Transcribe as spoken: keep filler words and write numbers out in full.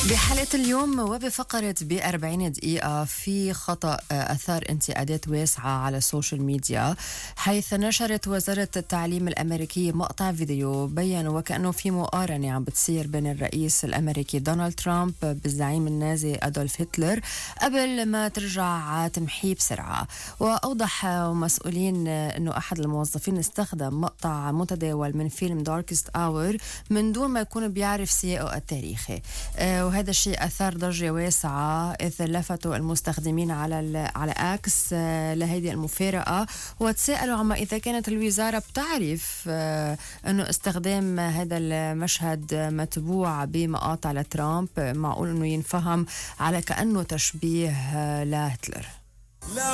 بحلقة اليوم وبفقرة بأربعين دقيقة في خطأ أثار انتقادات واسعة على السوشيال ميديا، حيث نشرت وزارة التعليم الأمريكية مقطع فيديو بيّن وكأنه في مقارنة عم بتصير بين الرئيس الأمريكي دونالد ترامب بالزعيم النازي أدولف هتلر قبل ما ترجع تمحيه بسرعة. وأوضح مسؤولين أنه أحد الموظفين استخدم مقطع متداول من فيلم داركست آور من دون ما يكون بيعرف سياقه التاريخي، وهذا الشيء أثار ضجة واسعة إذ لفتوا المستخدمين على على أكس لهذه المفارقة، وتساءلوا عما إذا كانت الوزارة بتعرف أنه استخدام هذا المشهد متبوع بمقاطع لترامب معقول أنه ينفهم على كأنه تشبيه لهتلر.